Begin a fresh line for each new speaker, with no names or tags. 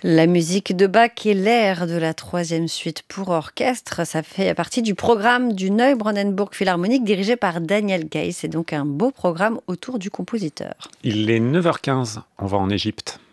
La musique de Bach et l'air de la troisième suite pour orchestre, ça fait partie du programme du Neubrandenburg Philharmonique dirigé par Daniel Gay. C'est donc un beau programme autour du compositeur.
Il est 9h15, on va en Égypte.